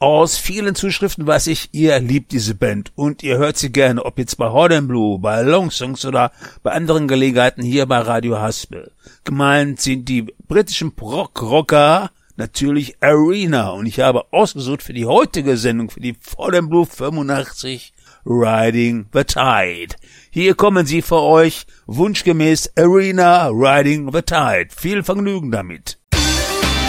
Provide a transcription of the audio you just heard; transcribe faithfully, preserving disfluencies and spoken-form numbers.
Aus vielen Zuschriften weiß ich, ihr liebt diese Band und ihr hört sie gerne, ob jetzt bei Hot and Blue, bei Long Songs oder bei anderen Gelegenheiten hier bei Radio Haspel. Gemeint sind die britischen Rock-Rocker, natürlich Arena, und ich habe ausgesucht für die heutige Sendung, für die Hot and Blue fünfundachtzig, Riding the Tide. Hier kommen sie für euch, wunschgemäß Arena, Riding the Tide. Viel Vergnügen damit.